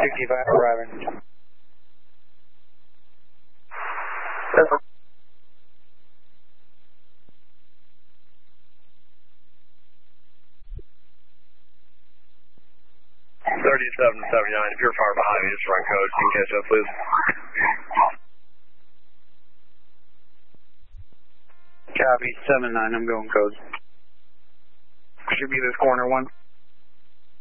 65 arriving. 3779, if you're far behind me, just run code. Can you catch up, please? Copy, 79, I'm going code. Should be this corner one.